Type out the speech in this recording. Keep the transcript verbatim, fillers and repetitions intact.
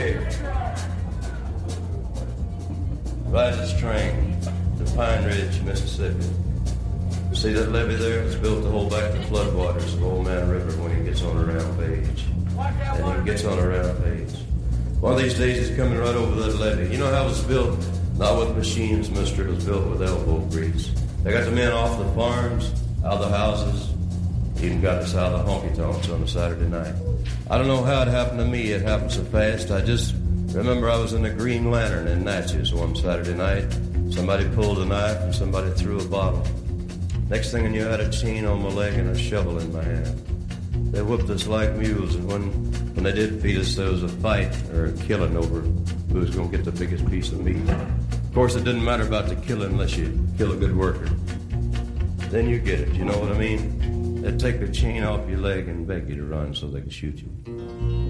Okay. Ride this train to Pine Ridge, Mississippi. See that levee there? It's built to hold back the floodwaters of Old Man River when he gets on a rampage. And he gets on a rampage. One of these days he's coming right over that levee. You know how it was built? Not with machines, mister. It was built with elbow grease. They got the men off the farms, out of the houses, even got us out of the honky-tonks on a Saturday night. I don't know how it happened to me. It happened so fast. I just remember I was in the Green Lantern in Natchez one Saturday night. Somebody pulled a knife and somebody threw a bottle. Next thing I knew, I had a chain on my leg and a shovel in my hand. They whipped us like mules, and when, when they did feed us, there was a fight or a killing over who was going to get the biggest piece of meat. Of course, it didn't matter about the killing unless you kill a good worker. Then you get it, you know what I mean? They'd take the chain off your leg and beg you to run so they could shoot you.